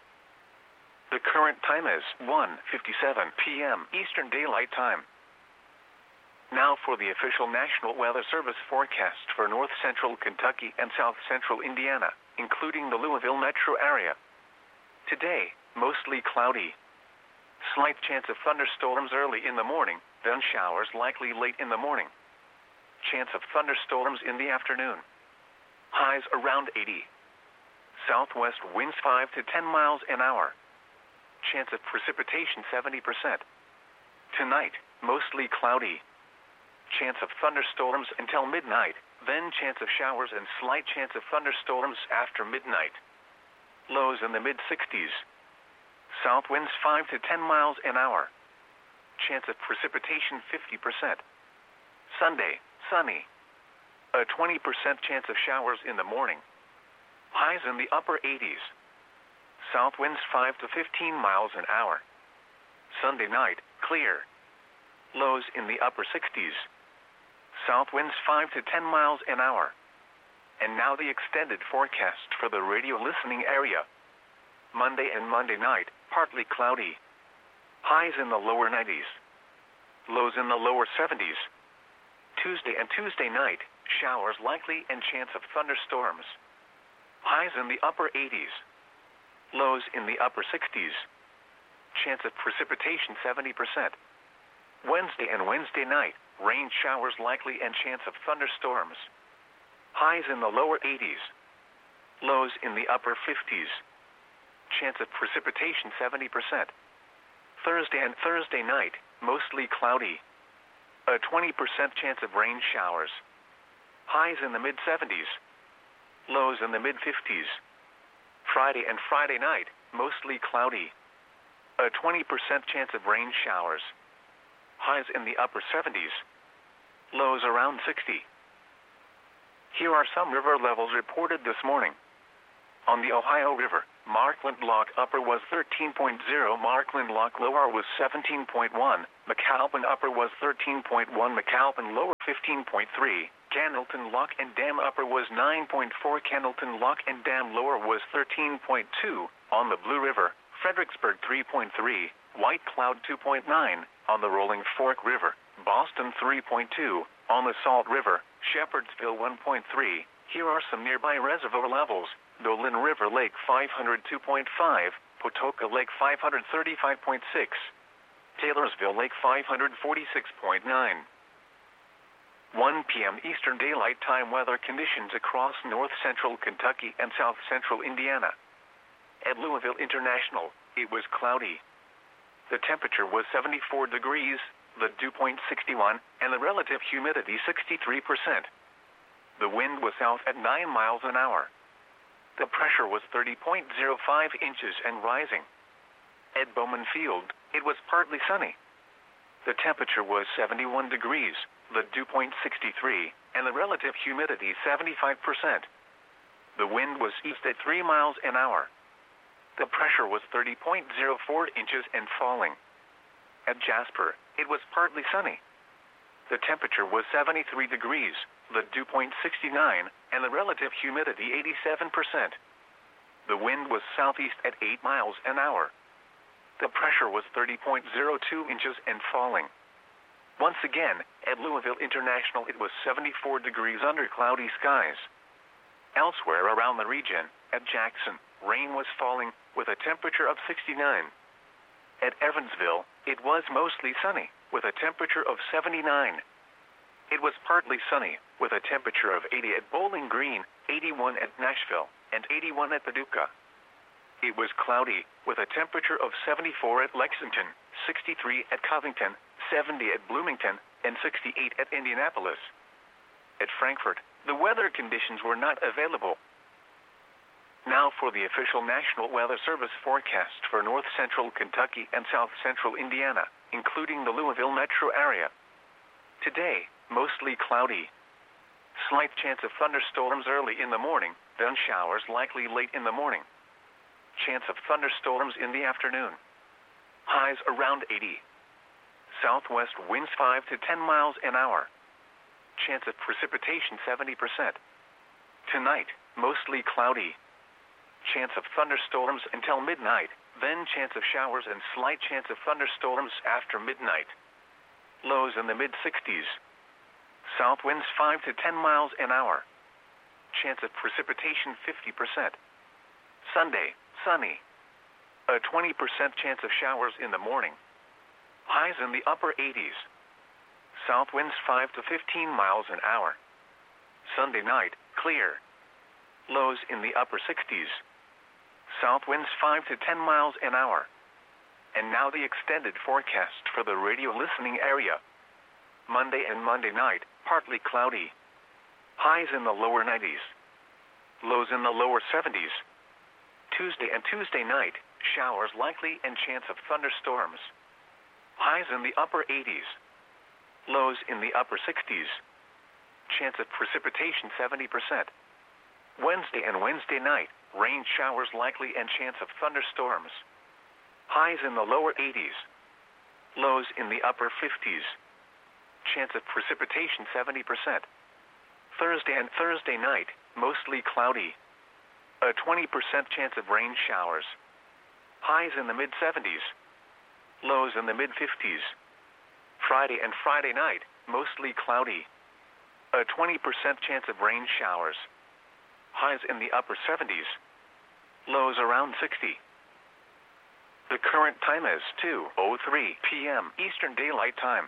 The current time is 1:57 p.m. Eastern Daylight Time. Now for the official National Weather Service forecast for north central Kentucky and south central Indiana, including the Louisville metro area. Today, mostly cloudy. Slight chance of thunderstorms early in the morning, then showers likely late in the morning. Chance of thunderstorms in the afternoon. Highs around 80. Southwest winds 5 to 10 miles an hour. Chance of precipitation 70%. Tonight, mostly cloudy. Chance of thunderstorms until midnight, then chance of showers and slight chance of thunderstorms after midnight. Lows in the mid-60s. South winds 5 to 10 miles an hour. Chance of precipitation 50%. Sunday, sunny. A 20% chance of showers in the morning. Highs in the upper 80s. South winds 5 to 15 miles an hour. Sunday night, clear. Lows in the upper 60s. South winds 5 to 10 miles an hour. And now the extended forecast for the radio listening area. Monday and Monday night, partly cloudy. Highs in the lower 90s. Lows in the lower 70s. Tuesday and Tuesday night, showers likely and chance of thunderstorms. Highs in the upper 80s. Lows in the upper 60s. Chance of precipitation 70%. Wednesday and Wednesday night, rain showers likely and chance of thunderstorms. Highs in the lower 80s. Lows in the upper 50s. Chance of precipitation 70%. Thursday and Thursday night, mostly cloudy. A 20% chance of rain showers. Highs in the mid-70s. Lows in the mid-50s. Friday and Friday night, mostly cloudy. A 20% chance of rain showers. Highs in the upper 70s. Lows around 60. Here are some river levels reported this morning. On the Ohio River, Markland Lock Upper was 13.0, Markland Lock Lower was 17.1, McAlpin Upper was 13.1, McAlpin Lower 15.3, Candleton Lock and Dam Upper was 9.4, Candleton Lock and Dam Lower was 13.2. On the Blue River, Fredericksburg 3.3, White Cloud 2.9, on the Rolling Fork River, Boston 3.2, on the Salt River, Shepherdsville 1.3. Here are some nearby reservoir levels: Dolan River Lake 502.5, Patoka Lake 535.6, Taylorsville Lake 546.9. 1 p.m. Eastern Daylight Time weather conditions across north central Kentucky and south central Indiana. At Louisville International, it was cloudy. The temperature was 74 degrees, the dew point 61, and the relative humidity 63%. The wind was south at 9 miles an hour. The pressure was 30.05 inches and rising. At Bowman Field, it was partly sunny. The temperature was 71 degrees, the dew point 63, and the relative humidity 75%. The wind was east at 3 miles an hour. The pressure was 30.04 inches and falling. At Jasper, it was partly sunny. The temperature was 73 degrees, the dew point 69, and the relative humidity 87%. The wind was southeast at 8 miles an hour. The pressure was 30.02 inches and falling. Once again, at Louisville International, it was 74 degrees under cloudy skies. Elsewhere around the region, at Jackson, rain was falling with a temperature of 69. At Evansville, it was mostly sunny with a temperature of 79. It was partly sunny with a temperature of 80 at Bowling Green, 81 at Nashville, and 81 at Paducah. It was cloudy with a temperature of 74 at Lexington, 63 at Covington, 70 at Bloomington, and 68 at Indianapolis. At Frankfort, the weather conditions were not available. Now for the official National Weather Service forecast for north central Kentucky and south central Indiana, including the Louisville metro area. Today, mostly cloudy. Slight chance of thunderstorms early in the morning, then showers likely late in the morning. Chance of thunderstorms in the afternoon. Highs around 80. Southwest winds 5 to 10 miles an hour. Chance of precipitation 70%. Tonight, mostly cloudy. Chance of thunderstorms until midnight, then chance of showers and slight chance of thunderstorms after midnight. Lows in the mid-60s. South winds 5 to 10 miles an hour. Chance of precipitation 50%. Sunday, sunny. A 20% chance of showers in the morning. Highs in the upper 80s. South winds 5 to 15 miles an hour. Sunday night, clear. Lows in the upper 60s. South winds 5 to 10 miles an hour. And now the extended forecast for the radio listening area. Monday and Monday night, partly cloudy. Highs in the lower 90s. Lows in the lower 70s. Tuesday and Tuesday night, showers likely and chance of thunderstorms. Highs in the upper 80s. Lows in the upper 60s. Chance of precipitation 70%. Wednesday and Wednesday night, rain showers likely and chance of thunderstorms. Highs in the lower 80s. Lows in the upper 50s. Chance of precipitation 70%. Thursday and Thursday night, mostly cloudy. A 20% chance of rain showers. Highs in the mid-70s. Lows in the mid-50s. Friday and Friday night, mostly cloudy. A 20% chance of rain showers. Highs in the upper 70s. Lows around 60. The current time is 2:03 p.m. Eastern Daylight Time.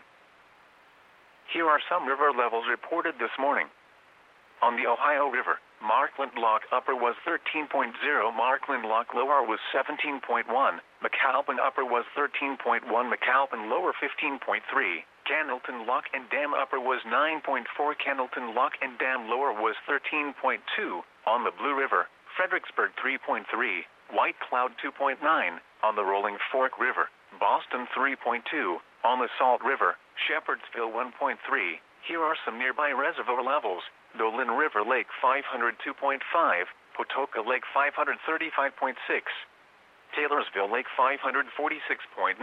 Here are some river levels reported this morning. On the Ohio River, Markland Lock Upper was 13.0, Markland Lock Lower was 17.1, McAlpin Upper was 13.1, McAlpin Lower 15.3, Candleton Lock and Dam Upper was 9.4, Candleton Lock and Dam Lower was 13.2. On the Blue River, Fredericksburg 3.3, White Cloud 2.9, on the Rolling Fork River, Boston 3.2, on the Salt River, Shepherdsville 1.3. Here are some nearby reservoir levels: Dolan River Lake 502.5, Patoka Lake 535.6. Taylorsville Lake 546.9.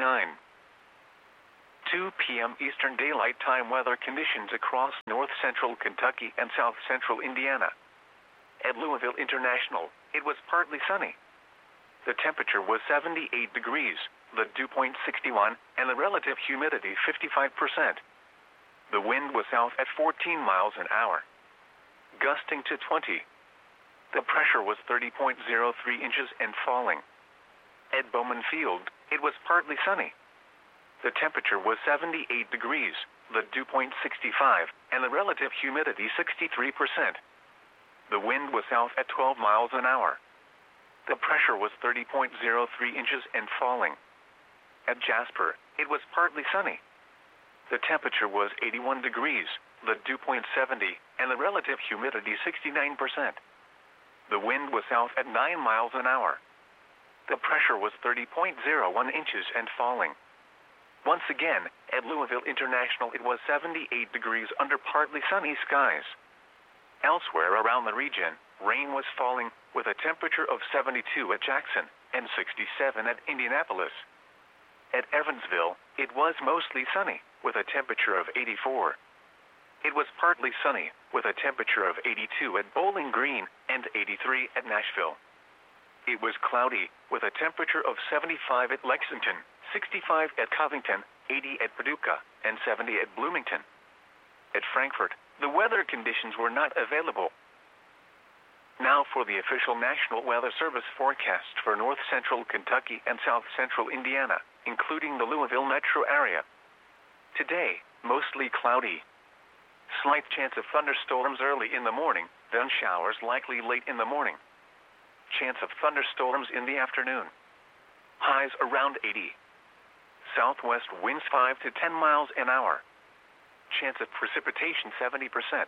2 p.m. Eastern Daylight Time weather conditions across north central Kentucky and south central Indiana. At Louisville International, it was partly sunny. The temperature was 78 degrees, the dew point 61, and the relative humidity 55%. The wind was south at 14 miles an hour, gusting to 20. The pressure was 30.03 inches and falling. At Bowman Field, it was partly sunny. The temperature was 78 degrees, the dew point 65, and the relative humidity 63%. The wind was south at 12 miles an hour. The pressure was 30.03 inches and falling. At Jasper, it was partly sunny. The temperature was 81 degrees, the dew point 70, and the relative humidity 69%. The wind was south at 9 miles an hour. The pressure was 30.01 inches and falling. Once again, at Louisville International, it was 78 degrees under partly sunny skies. Elsewhere around the region, rain was falling with a temperature of 72 at Jackson and 67 at Indianapolis. At Evansville, it was mostly sunny with a temperature of 84. It was partly sunny with a temperature of 82 at Bowling Green and 83 at Nashville. It was cloudy with a temperature of 75 at Lexington, 65 at Covington, 80 at Paducah, and 70 at Bloomington. At Frankfort, the weather conditions were not available. Now for the official National Weather Service forecast for north central Kentucky and south central Indiana, including the Louisville metro area. Today, mostly cloudy. Slight chance of thunderstorms early in the morning, then showers likely late in the morning. Chance of thunderstorms in the afternoon. Highs around 80. Southwest winds 5 to 10 miles an hour. Chance of precipitation 70%.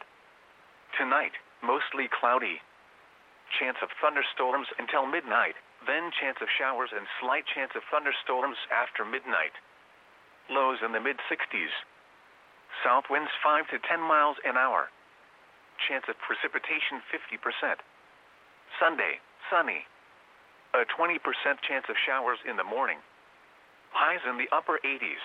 Tonight, mostly cloudy. Chance of thunderstorms until midnight, then chance of showers and slight chance of thunderstorms after midnight. Lows in the mid-60s. South winds 5 to 10 miles an hour. Chance of precipitation 50%. Sunday, sunny. A 20% chance of showers in the morning. Highs in the upper 80s.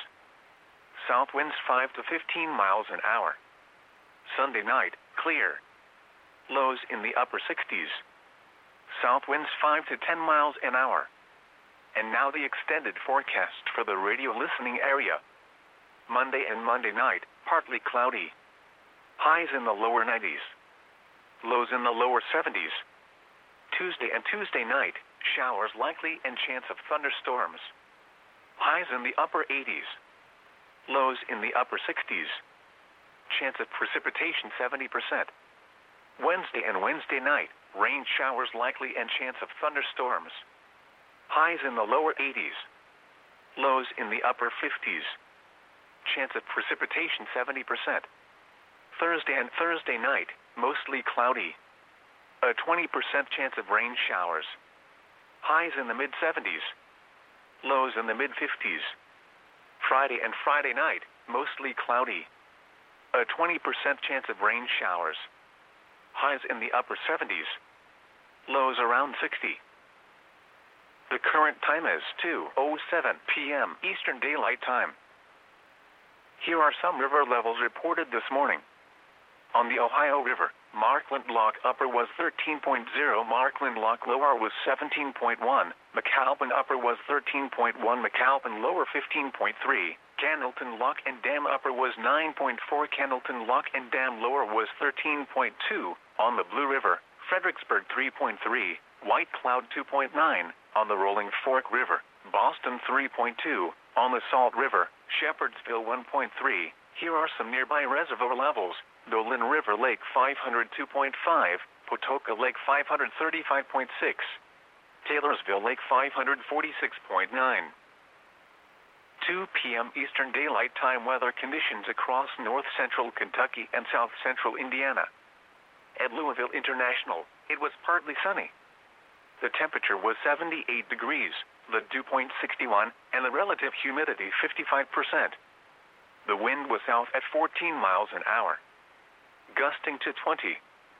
South winds 5 to 15 miles an hour. Sunday night, clear. Lows in the upper 60s. South winds 5 to 10 miles an hour. And now the extended forecast for the radio listening area. Monday and Monday night, partly cloudy. Highs in the lower 90s. Lows in the lower 70s. Tuesday and Tuesday night, showers likely and chance of thunderstorms. Highs in the upper 80s. Lows in the upper 60s. Chance of precipitation 70%. Wednesday and Wednesday night, rain showers likely and chance of thunderstorms. Highs in the lower 80s. Lows in the upper 50s. Chance of precipitation 70%. Thursday and Thursday night, mostly cloudy. A 20% chance of rain showers. Highs in the mid-70s. Lows in the mid-50s. Friday and Friday night, mostly cloudy. A 20% chance of rain showers. Highs in the upper 70s. Lows around 60. The current time is 2:07 p.m. Eastern Daylight Time. Here are some river levels reported this morning. On the Ohio River, Markland Lock Upper was 13.0, Markland Lock Lower was 17.1, McAlpin Upper was 13.1, McAlpin Lower 15.3, Candleton Lock and Dam Upper was 9.4, Candleton Lock and Dam Lower was 13.2, on the Blue River, Fredericksburg 3.3, White Cloud 2.9, on the Rolling Fork River, Boston 3.2, on the Salt River, Shepherdsville 1.3. Here are some nearby reservoir levels. Dolan River Lake 502.5, Patoka Lake 535.6, Taylorsville Lake 546.9. 2 p.m. Eastern Daylight Time weather conditions across north central Kentucky and south central Indiana. At Louisville International, it was partly sunny. The temperature was 78 degrees, the dew point 61, and the relative humidity 55%. The wind was south at 14 miles an hour, gusting to 20.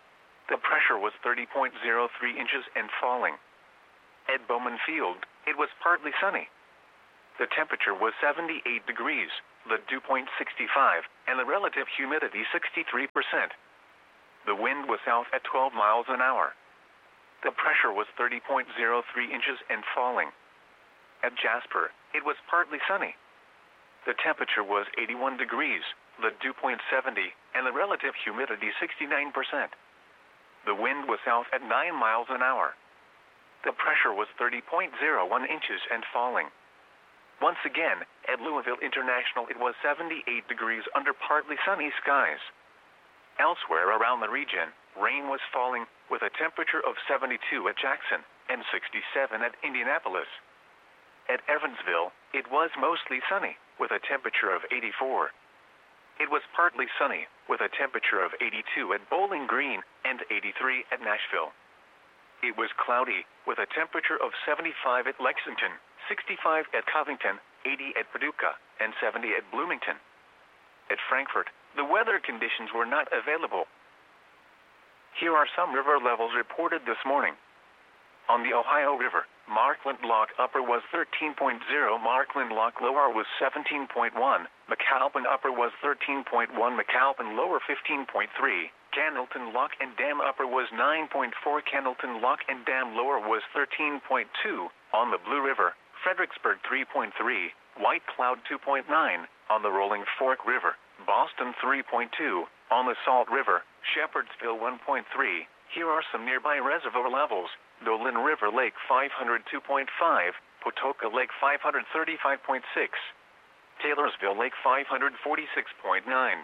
The pressure was 30.03 inches and falling. At Bowman Field, it was partly sunny. The temperature was 78 degrees, the dew point 65, and the relative humidity 63%. The wind was south at 12 miles an hour. The pressure was 30.03 inches and falling. At Jasper, it was partly sunny. The temperature was 81 degrees, the dew point 70, and the relative humidity 69%. The wind was south at 9 miles an hour. The pressure was 30.01 inches and falling. Once again, at Louisville International, it was 78 degrees under partly sunny skies. Elsewhere around the region, rain was falling with a temperature of 72 at Jackson and 67 at Indianapolis. At Evansville, it was mostly sunny with a temperature of 84. It was partly sunny with a temperature of 82 at Bowling Green and 83 at Nashville. It was cloudy with a temperature of 75 at Lexington, 65 at Covington, 80 at Paducah, and 70 at Bloomington. At Frankfort, the weather conditions were not available. Here are some river levels reported this morning. On the Ohio River, Markland Lock Upper was 13.0, Markland Lock Lower was 17.1, McAlpin Upper was 13.1, McAlpin Lower 15.3, Candleton Lock and Dam Upper was 9.4, Candleton Lock and Dam Lower was 13.2. On the Blue River, Fredericksburg 3.3, White Cloud 2.9, on the Rolling Fork River, Boston 3.2, on the Salt River, Shepherdsville 1.3. Here are some nearby reservoir levels. Dolan River Lake 502.5, Patoka Lake 535.6, Taylorsville Lake 546.9.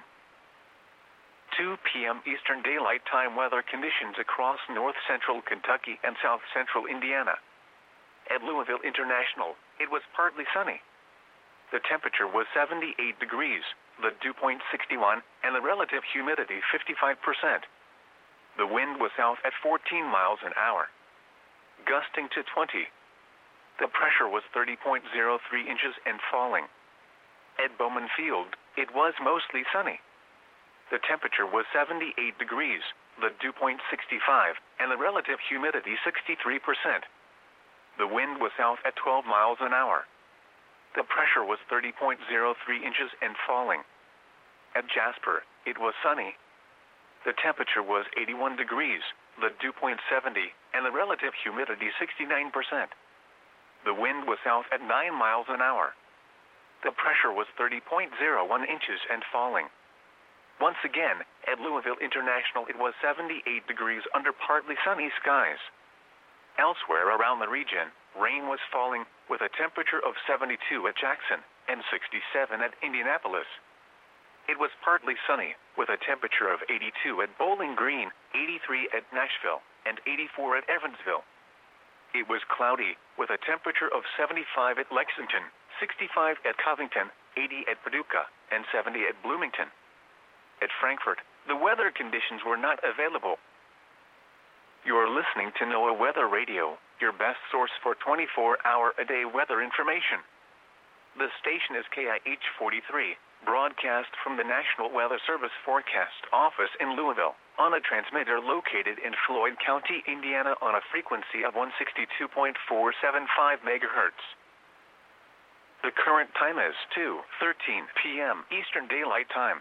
2 p.m. Eastern Daylight Time weather conditions across north central Kentucky and south central Indiana. At Louisville International, it was partly sunny. The temperature was 78 degrees, the dew point 61, and the relative humidity 55%. The wind was south at 14 miles an hour, gusting to 20. The pressure was 30.03 inches and falling. At Bowman Field, it was mostly sunny. The temperature was 78 degrees, the dew point 65, and the relative humidity 63%. The wind was south at 12 miles an hour. The pressure was 30.03 inches and falling. At Jasper, it was sunny. The temperature was 81 degrees, the dew point 70, and the relative humidity 69%. The wind was south at 9 miles an hour. The pressure was 30.01 inches and falling. Once again, at Louisville International, it was 78 degrees under partly sunny skies. Elsewhere around the region, rain was falling with a temperature of 72 at Jackson and 67 at Indianapolis. It was partly sunny with a temperature of 82 at Bowling Green, 83 at Nashville, and 84 at Evansville. It was cloudy with a temperature of 75 at Lexington, 65 at Covington, 80 at Paducah, and 70 at Bloomington. At Frankfort, the weather conditions were not available. You are listening to NOAA Weather Radio, your best source for 24-hour-a-day weather information. The station is KIH 43, broadcast from the National Weather Service Forecast Office in Louisville, on a transmitter located in Floyd County, Indiana, on a frequency of 162.475 megahertz. The current time is 2:13 p.m. Eastern Daylight Time.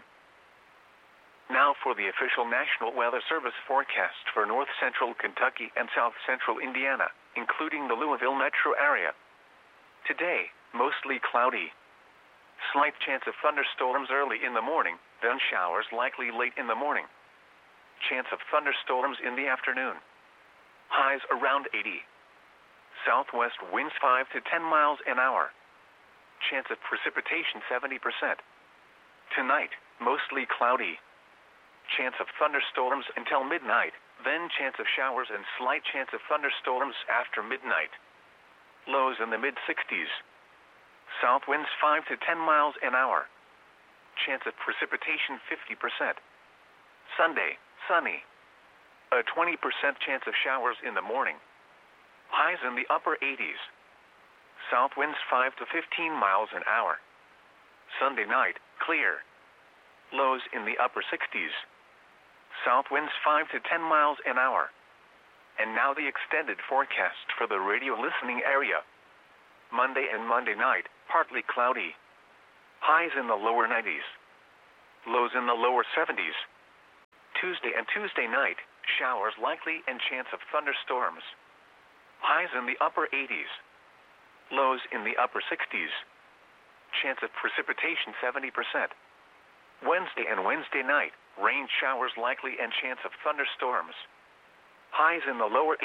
Now for the official National Weather Service forecast for north central Kentucky and south central Indiana, including the Louisville metro area. Today, mostly cloudy. Slight chance of thunderstorms early in the morning, then showers likely late in the morning. Chance of thunderstorms in the afternoon. Highs around 80. Southwest winds 5 to 10 miles an hour. Chance of precipitation 70%. Tonight, mostly cloudy. Chance of thunderstorms until midnight, then chance of showers and slight chance of thunderstorms after midnight. Lows in the mid-60s. South winds 5 to 10 miles an hour. Chance of precipitation 50%. Sunday, sunny. A 20% chance of showers in the morning. Highs in the upper 80s. South winds 5 to 15 miles an hour. Sunday night, clear. Lows in the upper 60s. south winds 5 to 10 miles an hour. And now the extended forecast for the radio listening area. Monday and Monday night, partly cloudy. Highs in the lower 90s. Lows in the lower 70s. Tuesday and Tuesday night, showers likely and chance of thunderstorms. Highs in the upper 80s. Lows in the upper 60s. Chance of precipitation 70%. Wednesday and Wednesday night, rain showers likely and chance of thunderstorms. Highs in the lower